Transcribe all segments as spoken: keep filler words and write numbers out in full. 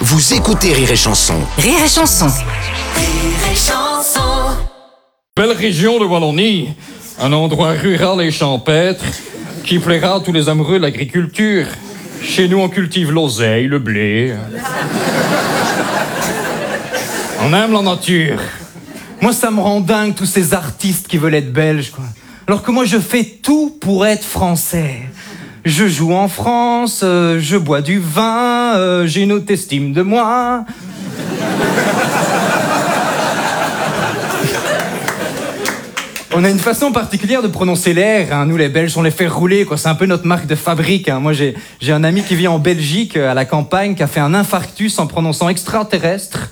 Vous écoutez Rire et Chanson. Rire et Chanson. Rire et Chanson. Belle région de Wallonie, un endroit rural et champêtre qui plaira à tous les amoureux de l'agriculture. Chez nous, on cultive l'oseille, le blé. On aime la nature. Moi, ça me rend dingue, tous ces artistes qui veulent être belges, quoi. Alors que moi, je fais tout pour être français. Je joue en France, euh, je bois du vin, euh, j'ai une haute estime de moi. On a une façon particulière de prononcer l'air, hein. Nous les Belges, on les fait rouler, quoi. C'est un peu notre marque de fabrique, hein. Moi j'ai, j'ai un ami qui vit en Belgique, à la campagne, qui a fait un infarctus en prononçant extraterrestre.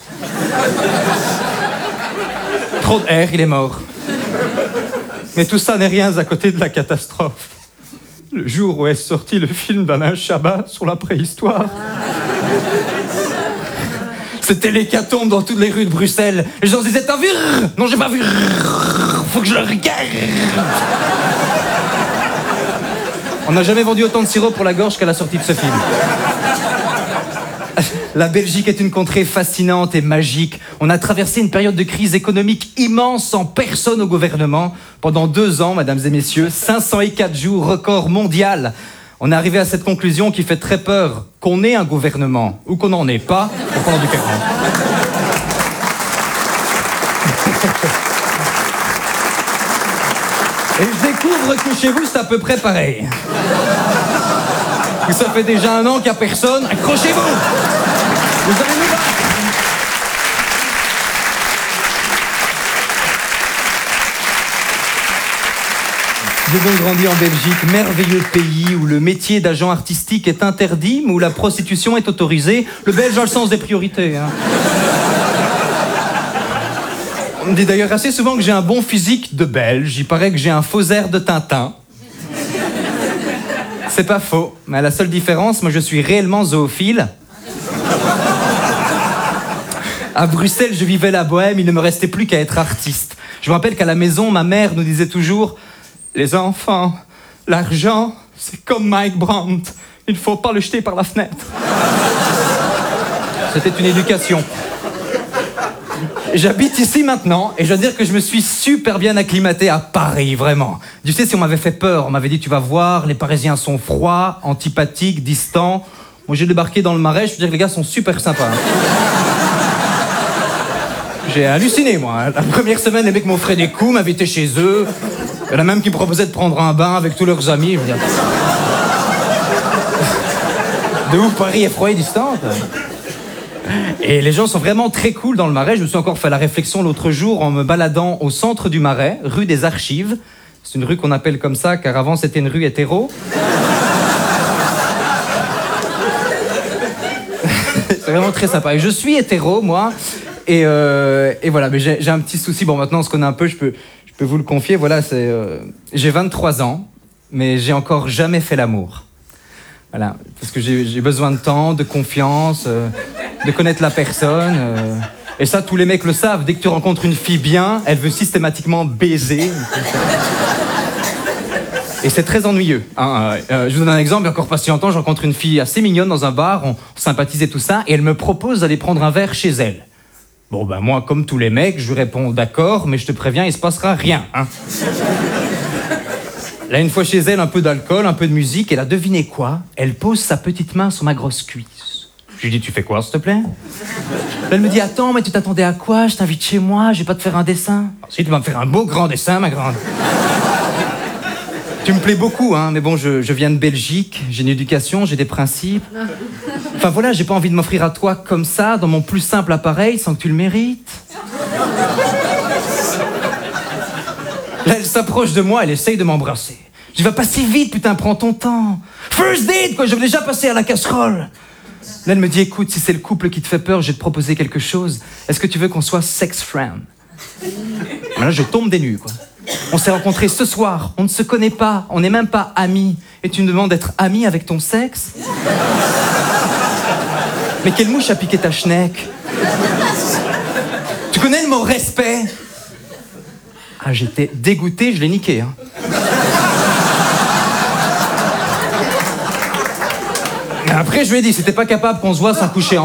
Trop de R, il est mort. Mais tout ça n'est rien à côté de la catastrophe. Le jour où est sorti le film d'Alain Chabat sur la préhistoire. C'était l'hécatombe dans toutes les rues de Bruxelles. Les gens se disaient « T'as vu ?» Non, j'ai pas vu. Faut que je le regarde. On n'a jamais vendu autant de sirop pour la gorge qu'à la sortie de ce film. La Belgique est une contrée fascinante et magique. On a traversé une période de crise économique immense sans personne au gouvernement. Pendant deux ans, mesdames et messieurs, cinq cent quatre jours, record mondial. On est arrivé à cette conclusion qui fait très peur. Qu'on ait un gouvernement ou qu'on n'en ait pas, on prend du différent. Et je découvre que chez vous, c'est à peu près pareil. Ça fait déjà un an qu'il n'y a personne. Accrochez-vous! Vous allez nous battre! J'ai donc grandi en Belgique, merveilleux pays où le métier d'agent artistique est interdit, mais où la prostitution est autorisée. Le Belge a le sens des priorités, hein. On me dit d'ailleurs assez souvent que j'ai un bon physique de Belge. Il paraît que j'ai un faux air de Tintin. C'est pas faux, mais à la seule différence, moi je suis réellement zoophile. À Bruxelles, je vivais la bohème, il ne me restait plus qu'à être artiste. Je me rappelle qu'à la maison, ma mère nous disait toujours « Les enfants, l'argent, c'est comme Mike Brandt, il ne faut pas le jeter par la fenêtre. » C'était une éducation. J'habite ici maintenant et je dois dire que je me suis super bien acclimaté à Paris, vraiment. Tu sais, si on m'avait fait peur, on m'avait dit tu vas voir, les Parisiens sont froids, antipathiques, distants. Moi j'ai débarqué dans le Marais, je veux dire que les gars sont super sympas. J'ai halluciné moi. La première semaine, les mecs m'offraient des coups, m'invitaient chez eux. Il y en a même qui me proposaient de prendre un bain avec tous leurs amis. Je veux dire... De ouf, Paris est froid et distante. Et les gens sont vraiment très cool dans le Marais. Je me suis encore fait la réflexion l'autre jour en me baladant au centre du Marais, rue des Archives. C'est une rue qu'on appelle comme ça car avant c'était une rue hétéro. C'est vraiment très sympa. Et je suis hétéro, moi. Et, euh, et voilà, mais j'ai, j'ai un petit souci. Bon, maintenant on se connaît un peu, je peux, je peux vous le confier. Voilà, c'est, euh, j'ai vingt-trois ans, mais j'ai encore jamais fait l'amour. Voilà, parce que j'ai, j'ai besoin de temps, de confiance... Euh, de connaître la personne. Euh... Et ça, tous les mecs le savent. Dès que tu rencontres une fille bien, elle veut systématiquement baiser. Et c'est très ennuyeux. Hein. Euh, je vous donne un exemple. Il y a encore pas si longtemps, je rencontre une fille assez mignonne dans un bar. On, on sympathisait tout ça. Et elle me propose d'aller prendre un verre chez elle. Bon, ben moi, comme tous les mecs, je lui réponds d'accord, mais je te préviens, il se passera rien. Hein. Là, une fois chez elle, un peu d'alcool, un peu de musique. Et là, devinez quoi? Elle pose sa petite main sur ma grosse cuisse. Je lui dis, tu fais quoi, s'il te plaît? Elle me dit, attends, mais tu t'attendais à quoi? Je t'invite chez moi, je vais pas te faire un dessin. Alors, si, tu vas me faire un beau grand dessin, ma grande. Tu me plais beaucoup, hein, mais bon, je, je viens de Belgique, j'ai une éducation, j'ai des principes. Enfin voilà, j'ai pas envie de m'offrir à toi comme ça, dans mon plus simple appareil, sans que tu le mérites. Là, elle s'approche de moi, elle essaye de m'embrasser. Je dis, va pas si vite, putain, prends ton temps. First date, quoi, je vais déjà passer à la casserole. Là, elle me dit, écoute, si c'est le couple qui te fait peur, je vais te proposer quelque chose. Est-ce que tu veux qu'on soit sex friend? Là, je tombe des nues, quoi. On s'est rencontrés ce soir, on ne se connaît pas, on n'est même pas amis. Et tu me demandes d'être ami avec ton sexe? Mais quelle mouche a piqué ta schneck? Tu connais le mot respect? Ah, j'étais dégoûté, je l'ai niqué, hein. Après, je lui ai dit, si t'es pas capable qu'on se voit sans coucher